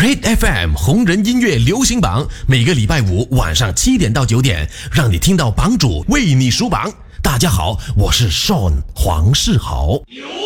Hit FM 红人音乐流行榜，每个礼拜五晚上7点到9点，让你听到榜主为你数榜。大家好，我是 Sean 黄世豪。